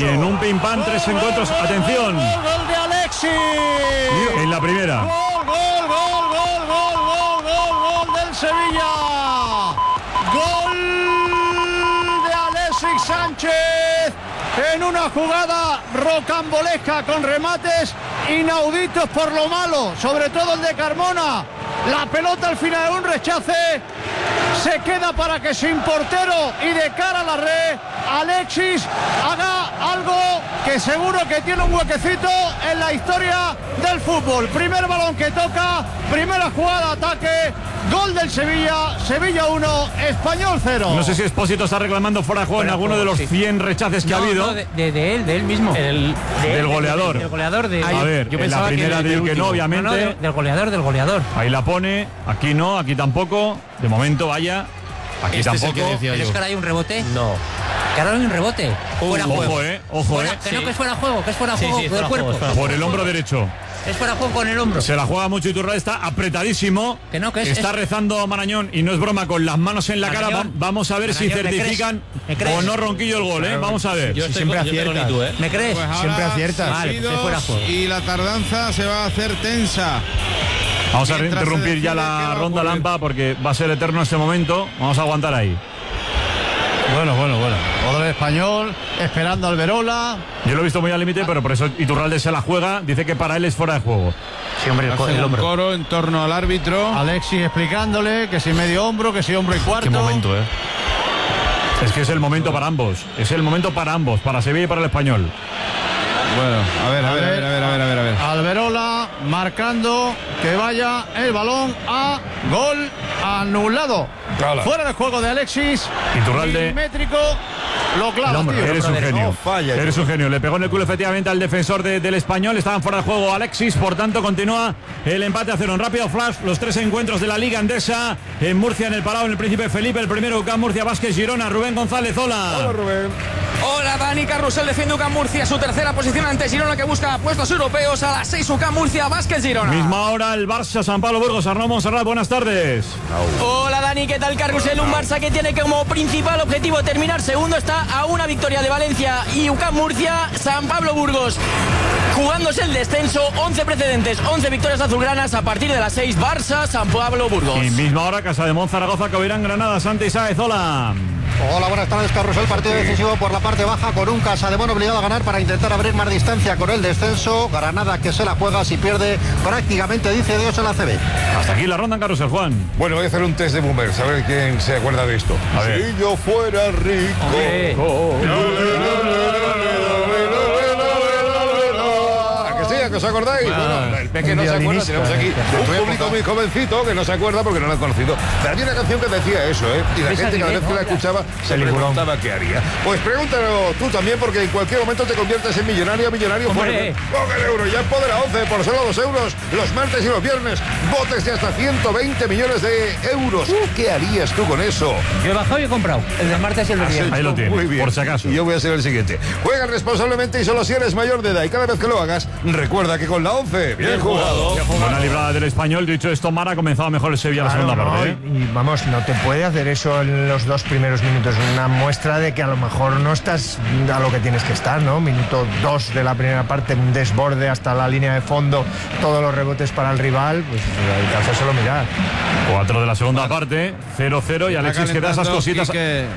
en un pim pam 3 encuentros. Atención. Gol de Alexis. En la primera. Gol del Sevilla. Gol de Alexis Sánchez en una jugada rocambolesca con remates inauditos por lo malo, sobre todo el de Carmona. La pelota al final de un rechace se queda para que sin portero y de cara a la red Alexis haga algo que seguro que tiene un huequecito en la historia del fútbol. Primer balón que toca, primera jugada de ataque, gol del Sevilla, Sevilla 1, Español 0. No sé si Expósito está reclamando fuera de juego en alguno de los 100 rechaces que ha habido. No, de él mismo. Del goleador. Del goleador de... A ver, yo en la primera de que no, obviamente. Del goleador. Ahí la pone, aquí no, aquí tampoco. De momento, vaya. Aquí tampoco. ¿Pero es que ahora hay un rebote? No. Que ahora hay un rebote. Fuera juego. Ojo, Que no, que es fuera juego, del cuerpo. Por el hombro derecho. Es fuera juego con el hombro. Se la juega mucho Iturralde, está apretadísimo. Que no, que está rezando Marañón y no es broma, con las manos en la cara. Vamos a ver si certifican o no Ronquillo el gol, ¿eh? Vamos a ver. Yo siempre acierta. ¿Me crees? Pues siempre acierta. Vale, pues fuera juego. Y la tardanza se va a hacer tensa. Vamos a interrumpir ya la ronda Lampa porque va a ser eterno este momento. Vamos a aguantar ahí. Bueno. Jugador español, esperando al Verola. Yo lo he visto muy al límite, pero por eso Iturralde se la juega. Dice que para él es fuera de juego. Sí, hombre, el hombro. Coro en torno al árbitro. Alexis explicándole que si medio hombro, que si hombro y cuarto. Qué momento, Es que es el momento para ambos. Es el momento para ambos, para Sevilla y para el Español. Bueno, a ver. Alberola marcando que vaya el balón a gol anulado. Claro. Fuera de juego de Alexis. Iturralde. Milimétrico. Lo clava, tío. Eres un genio. No falla, Eres un genio. Le pegó en el culo efectivamente al defensor del Español. Estaban fuera de juego Alexis. Por tanto, continúa el empate a 0. En rápido flash, los 3 encuentros de la Liga Endesa. En Murcia, en el Palau, en el Príncipe Felipe. El primero, UCAM Murcia, Vázquez Girona. Rubén González, hola. Hola, Rubén. Hola, Dani. Carrusel defiende UCAM Murcia, su tercera posición ante Girona, que busca puestos europeos. A las 6, UCAM Murcia, Vázquez Girona. Misma hora, el Barça, San Pablo Burgos. Arnaud Montserrat, buenas tardes. Hola, Dani. ¿Qué tal, Carrusel? Un Barça que tiene como principal objetivo terminar segundo. Está a una victoria de Valencia y UCAM Murcia. San Pablo Burgos jugándose el descenso. 11 precedentes, 11 victorias azulgranas. A partir de las 6, Barça, San Pablo Burgos. Y misma hora, Casa de Monzaragoza, Covirán, Granada, Santi Sáez, hola. Hola, buenas tardes, Carrusel. Partido decisivo por la parte baja con un Casademón obligado a ganar para intentar abrir más distancia con el descenso. Granada que se la juega, si pierde prácticamente dice Dios en la CB. Hasta aquí la ronda en Carrusel, Juan. Bueno, voy a hacer un test de boomers, a ver quién se acuerda de esto. A ver. Si yo fuera rico. ¿Que os acordáis? Bueno, el Peque no se acuerda, tenemos aquí un público muy jovencito que no se acuerda porque no lo han conocido. Pero había una canción que decía eso, y la gente cada vez que la escuchaba se preguntaba qué haría. Pues pregúntalo tú también, porque en cualquier momento te conviertes en millonario fuerte. Con el euro ya en poder a 11 por solo 2 euros los martes y los viernes. Botes de hasta 120 millones de euros. ¿Qué harías tú con eso? Yo he bajado y he comprado el del martes y el del viernes. Ahí lo tienes, muy bien, por si acaso. Y yo voy a ser el siguiente. Juega responsablemente y solo si eres mayor de edad. Y cada vez que lo hagas, recuerda que con la 11, bien jugado. Buena librada del Español. Dicho esto, Mara ha comenzado mejor el Sevilla la segunda parte. Y vamos, no te puede hacer eso en los 2 primeros minutos. Una muestra de que a lo mejor no estás a lo que tienes que estar, ¿no? Minuto 2 de la primera parte, un desborde hasta la línea de fondo, todos los rebotes para el rival, pues hay que hacérselo mirar. 4 de la segunda parte, 0-0 y Alexis que da esas cositas.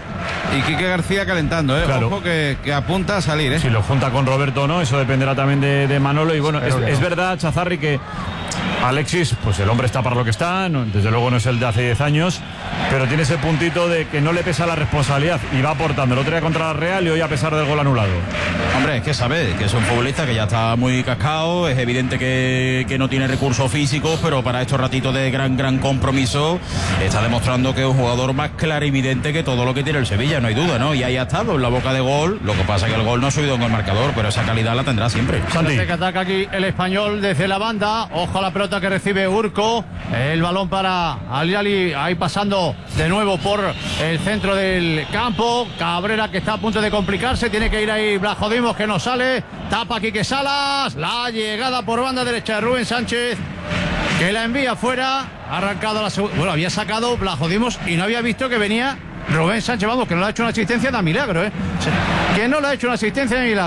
Y Quique García calentando, Claro. Ojo que apunta a salir, Si lo junta con Roberto o no, eso dependerá también de Manolo. Y bueno, es verdad, Chazarri, que Alexis, pues el hombre está para lo que está, desde luego no es el de hace 10 años, pero tiene ese puntito de que no le pesa la responsabilidad y va aportando. El otro día contra la Real y hoy a pesar del gol anulado. Hombre, es que sabe que es un futbolista que ya está muy cascado, es evidente que no tiene recursos físicos, pero para estos ratitos de gran compromiso está demostrando que es un jugador más clarividente que todo lo que tiene el Sevilla, no hay duda, ¿no? Y ahí ha estado en la boca de gol, lo que pasa es que el gol no ha subido en el marcador, pero esa calidad la tendrá siempre. Santi. Que ataca aquí el Español desde la banda. Ojo a la pelota que recibe Urco. El balón para Ali, ahí pasando de nuevo por el centro del campo. Cabrera que está a punto de complicarse. Tiene que ir ahí Blajodimos, que no sale. Tapa Quique Salas. La llegada por banda derecha de Rubén Sánchez, que la envía fuera. Ha arrancado la segunda. Bueno, había sacado Blajodimos y no había visto que venía Rubén Sánchez. Vamos, que no le ha hecho una asistencia de milagro, Que no le ha hecho una asistencia de milagro.